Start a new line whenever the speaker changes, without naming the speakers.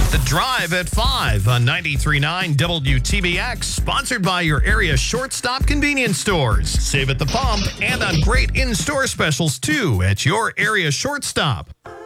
The Drive at 5 on 93.9 WTBX, sponsored by your area Shortstop convenience stores. Save at the pump and on great in-store specials, too, at your area Shortstop.